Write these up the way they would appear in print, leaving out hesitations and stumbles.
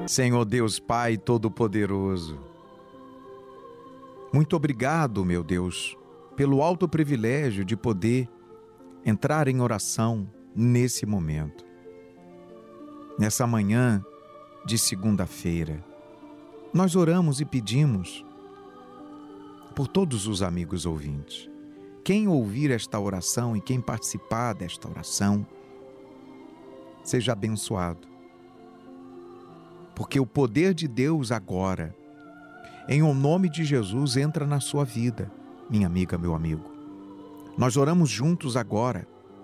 Senhor Deus Pai Todo-Poderoso, muito obrigado, meu Deus, pelo alto privilégio de poder entrar em oração nesse momento, nessa manhã de segunda-feira. Nós oramos e pedimos por todos os amigos ouvintes. Quem ouvir esta oração e quem participar desta oração, seja abençoado. Porque o poder de Deus agora, em o nome de Jesus, entra na sua vida, minha amiga, meu amigo. Nós oramos juntos agora,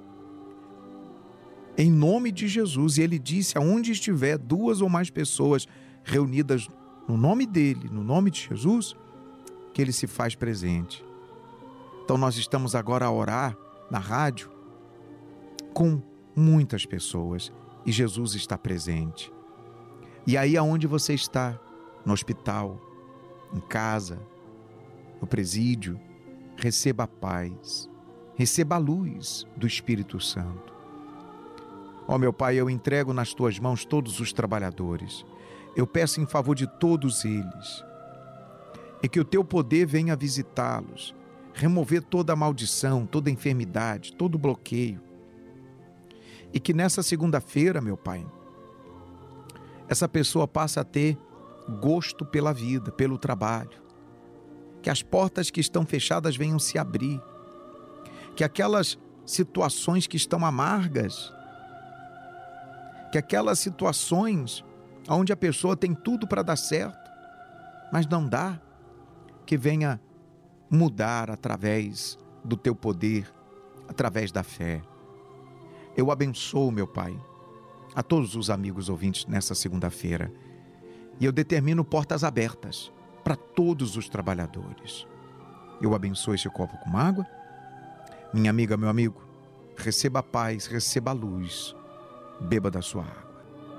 em nome de Jesus, e Ele disse, aonde estiver 2 ou mais pessoas reunidas no nome dEle, no nome de Jesus, que Ele se faz presente. Então nós estamos agora a orar na rádio com muitas pessoas e Jesus está presente. E aí aonde você está, no hospital, em casa, no presídio, receba a paz, receba a luz do Espírito Santo. Ó meu Pai, eu entrego nas Tuas mãos todos os trabalhadores. Eu peço em favor de todos eles, e que o Teu poder venha visitá-los, remover toda a maldição, toda a enfermidade, todo o bloqueio. E que nessa segunda-feira, meu Pai, essa pessoa passe a ter gosto pela vida, pelo trabalho. Que as portas que estão fechadas venham se abrir. Que aquelas situações que estão amargas, que aquelas situações onde a pessoa tem tudo para dar certo, mas não dá, que venha mudar através do Teu poder, através da fé. Eu abençoo, meu Pai, a todos os amigos ouvintes nessa segunda-feira, e eu determino portas abertas para todos os trabalhadores. Eu abençoo esse copo com água. Minha amiga, meu amigo, receba a paz, receba a luz, beba da sua água.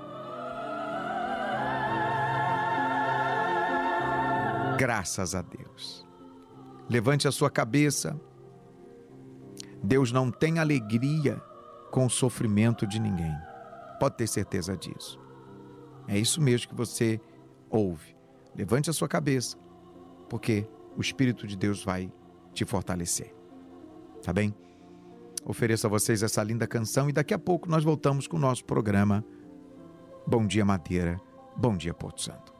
Graças a Deus. Levante a sua cabeça. Deus não tem alegria com o sofrimento de ninguém. Pode ter certeza disso. É isso mesmo que você ouve. Levante a sua cabeça, porque o Espírito de Deus vai te fortalecer. Tá bem? Ofereço a vocês essa linda canção e daqui a pouco nós voltamos com o nosso programa Bom Dia Madeira, Bom Dia Porto Santo.